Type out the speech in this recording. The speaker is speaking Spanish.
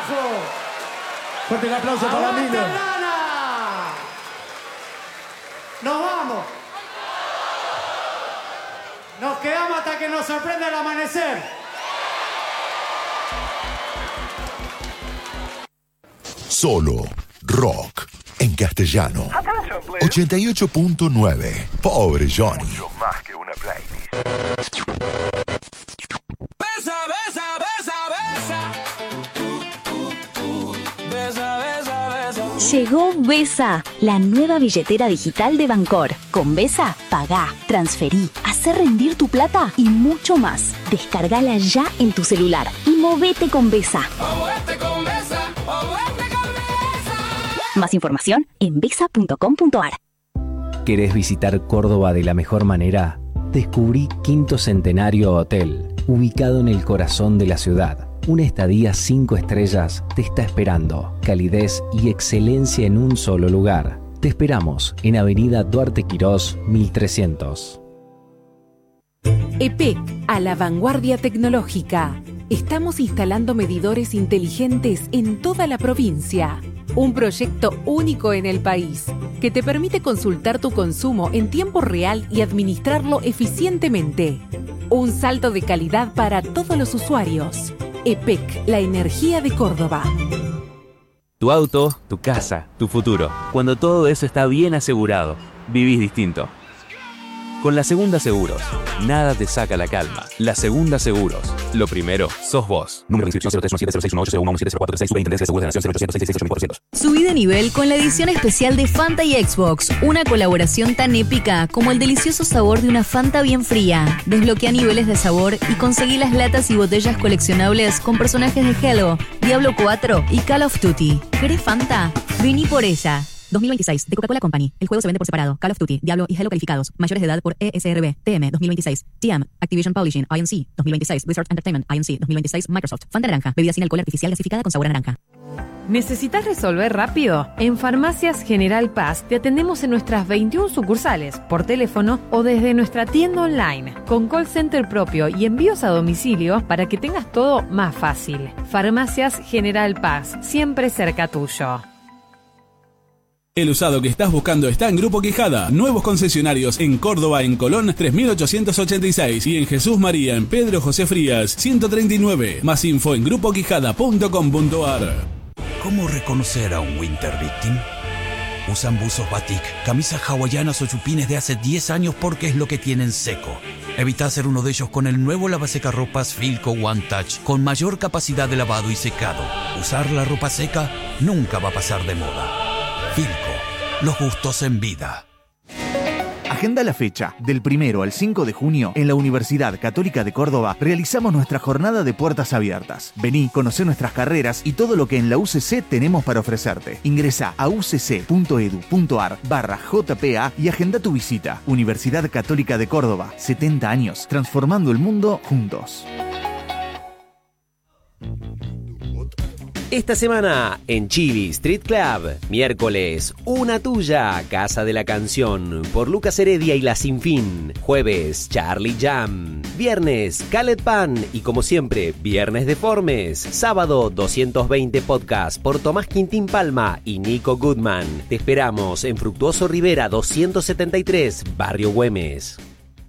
carajo! Fuerte el aplauso para ¡Aguante, Milo. Hernana! ¡Nos vamos! Nos quedamos hasta que nos sorprenda el amanecer. Solo rock en castellano. 88.9. Pobre Johnny. Mucho más que una playlist. Besa, besa, besa, besa. Besa, besa, besa. Llegó Besa, la nueva billetera digital de Bancor. Con Besa, pagá, transferí, hacer rendir tu plata y mucho más. Descargala ya en tu celular y movete con Besa. Movete con Besa, movete con Besa. Más información en besa.com.ar. ¿Querés visitar Córdoba de la mejor manera? Descubrí Quinto Centenario Hotel, ubicado en el corazón de la ciudad. Una estadía 5 estrellas te está esperando. Calidez y excelencia en un solo lugar. Te esperamos en Avenida Duarte Quirós, 1300. EPEC, a la vanguardia tecnológica. Estamos instalando medidores inteligentes en toda la provincia. Un proyecto único en el país que te permite consultar tu consumo en tiempo real y administrarlo eficientemente. Un salto de calidad para todos los usuarios. EPEC, la energía de Córdoba. Tu auto, tu casa, tu futuro. Cuando todo eso está bien asegurado, vivís distinto. Con La Segunda Seguros, nada te saca la calma. La Segunda Seguros. Lo primero, sos vos. Número de inscripción 0317061801170436. Superintendencia de Seguros de la Nación 0800 Subí de nivel con la edición especial de Fanta y Xbox. Una colaboración tan épica como el delicioso sabor de una Fanta bien fría. Desbloquea niveles de sabor y conseguí las latas y botellas coleccionables con personajes de Halo, Diablo 4 y Call of Duty. ¿Querés Fanta? Vení por ella. 2026, de Coca-Cola Company. El juego se vende por separado. Call of Duty, Diablo y Halo calificados. Mayores de edad por ESRB, TM 2026. TM, Activision Publishing, INC 2026. Blizzard Entertainment, INC 2026. Microsoft. Fanta naranja. Bebida sin alcohol artificial gasificada con sabor a naranja. ¿Necesitas resolver rápido? En Farmacias General Paz te atendemos en nuestras 21 sucursales, por teléfono o desde nuestra tienda online, con call center propio y envíos a domicilio para que tengas todo más fácil. Farmacias General Paz, siempre cerca tuyo. El usado que estás buscando está en Grupo Quijada. Nuevos concesionarios en Córdoba, en Colón, 3886 y en Jesús María, en Pedro José Frías, 139. Más info en grupoquijada.com.ar. ¿Cómo reconocer a un winter victim? Usan buzos batik, camisas hawaianas o chupines de hace 10 años porque es lo que tienen seco. Evita ser uno de ellos con el nuevo lavasecarropas Filco One Touch, con mayor capacidad de lavado y secado. Usar la ropa seca nunca va a pasar de moda. Filco, los gustos en vida. Agenda la fecha. Del 1 al 5 de junio, en la Universidad Católica de Córdoba, realizamos nuestra jornada de puertas abiertas. Vení, conocé nuestras carreras y todo lo que en la UCC tenemos para ofrecerte. Ingresá a ucc.edu.ar/JPA y agenda tu visita. Universidad Católica de Córdoba, 70 años, transformando el mundo juntos. Esta semana en Chili Street Club, miércoles, Una Tuya, Casa de la Canción, por Lucas Heredia y La Sinfín. Jueves, Charlie Jam. Viernes, Khaled Pan y como siempre, Viernes Deformes. Sábado, 220 Podcast por Tomás Quintín Palma y Nico Goodman. Te esperamos en Fructuoso Rivera 273, Barrio Güemes.